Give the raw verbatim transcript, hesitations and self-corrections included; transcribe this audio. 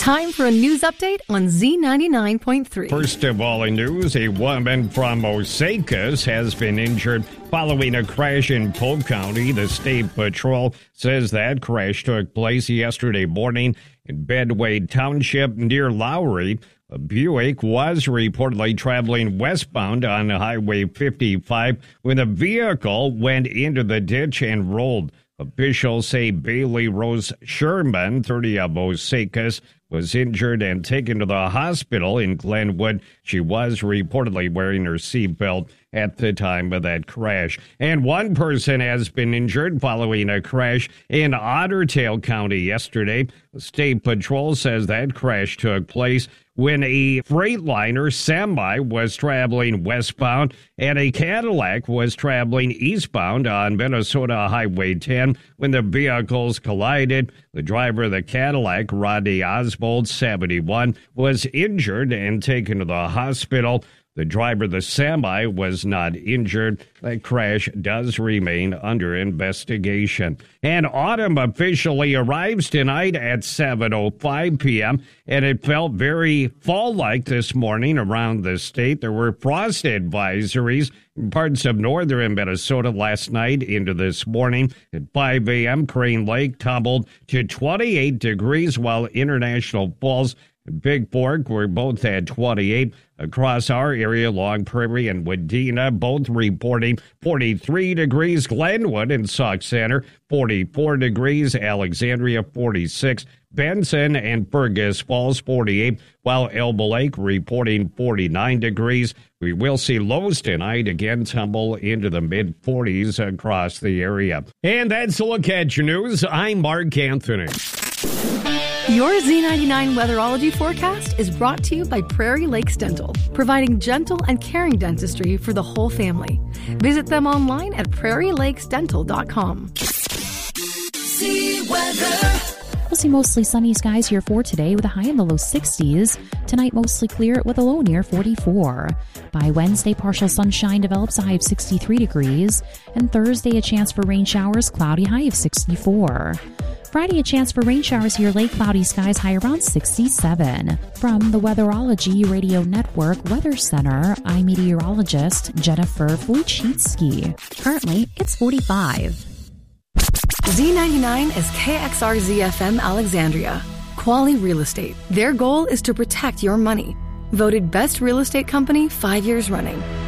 Time for a news update on Z ninety-nine point three. First of all in news, a woman from Osakis has been injured following a crash in Polk County. The State Patrol says that crash took place yesterday morning in Bedway Township near Lowry. A Buick was reportedly traveling westbound on Highway fifty-five when the vehicle went into the ditch and rolled. Officials say Bailey Rose Sherman, thirty of Osakis, was injured and taken to the hospital in Glenwood. She was reportedly wearing her seatbelt at the time of that crash. And one person has been injured following a crash in Otter Tail County yesterday. The State Patrol says that crash took place when a Freightliner semi was traveling westbound and a Cadillac was traveling eastbound on Minnesota Highway ten when the vehicles collided. The driver of the Cadillac, Rodney Oswald, seventy-one, was injured and taken to the hospital. The driver of the semi was not injured. That crash does remain under investigation. And autumn officially arrives tonight at seven oh five p.m., and it felt very fall-like this morning around the state. There were frost advisories in parts of northern Minnesota last night into this morning. At five a.m., Crane Lake tumbled to twenty-eight degrees, while International Falls and Big Fork were both at twenty-eight. Across our area, Long Prairie and Wadena both reporting forty-three degrees. Glenwood and Sauk Center, forty-four degrees. Alexandria, forty-six. Benson and Fergus Falls, forty-eight. While Elbow Lake reporting forty-nine degrees. We will see lows tonight again tumble into the mid-forties across the area. And that's a look at your news. I'm Mark Anthony. Your Z ninety-nine weatherology forecast is brought to you by Prairie Lakes Dental, providing gentle and caring dentistry for the whole family. Visit them online at prairie lakes dental dot com. Z weather. We'll see mostly sunny skies here for today with a high in the low sixties. Tonight, mostly clear with a low near forty-four. By Wednesday, partial sunshine develops, a high of sixty-three degrees. And Thursday, a chance for rain showers, cloudy, high of sixty-four. Friday, a chance for rain showers here, late cloudy skies, high around sixty-seven. From the Weatherology Radio Network Weather Center, I'm meteorologist Jennifer Wojcicki. Currently, it's forty-five. Z ninety-nine is K X R Z F M Alexandria. Quality Real Estate. Their goal is to protect your money. Voted best real estate company five years running.